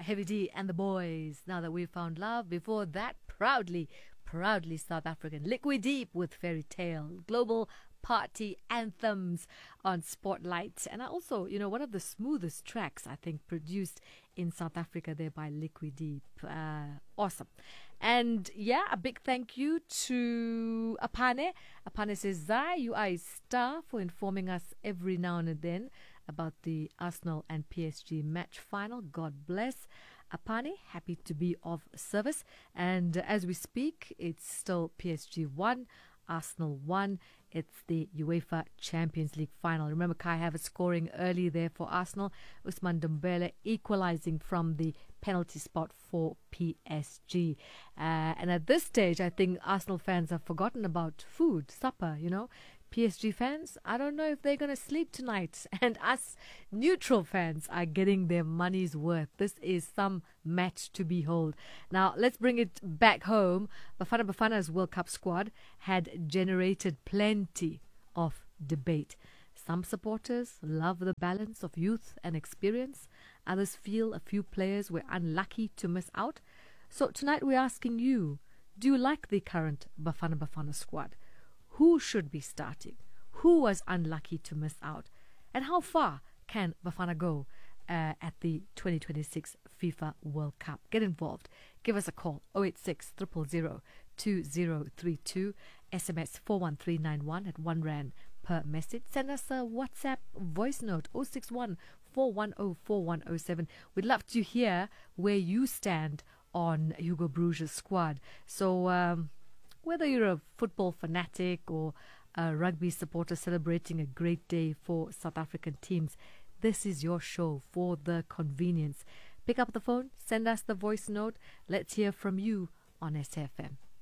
Heavy D and the Boys. Now that we've found love, before that, proudly South African. Liquid Deep with Fairy Tale. Global party anthems on Spotlight. And I also, one of the smoothest tracks, I think, produced in South Africa there by Liquid Deep. Awesome. And yeah, a big thank you to Apane. Apane says, Zai, you are a star for informing us every now and then about the Arsenal and PSG match final. God bless. Apane, happy to be of service. And as we speak, it's still PSG 1, Arsenal 1. It's the UEFA Champions League final. Remember, Kai Havertz scoring early there for Arsenal. Ousmane Dembele equalizing from the penalty spot for PSG. And at this stage, I think Arsenal fans have forgotten about food, supper, PSG fans, I don't know if they're going to sleep tonight. And us neutral fans are getting their money's worth. This is some match to behold. Now, let's bring it back home. Bafana Bafana's World Cup squad had generated plenty of debate. Some supporters love the balance of youth and experience. Others feel a few players were unlucky to miss out. So tonight we're asking you, do you like the current Bafana Bafana squad? Who should be starting? Who was unlucky to miss out? And how far can Bafana go at the 2026 FIFA World Cup? Get involved. Give us a call, 086 000 2032, SMS 41391 at 1 Rand per message. Send us a WhatsApp voice note, 061 410 4107. We'd love to hear where you stand on Hugo Bruges' squad. So, whether you're a football fanatic or a rugby supporter celebrating a great day for South African teams, this is your show for the convenience. Pick up the phone, send us the voice note. Let's hear from you on SFM.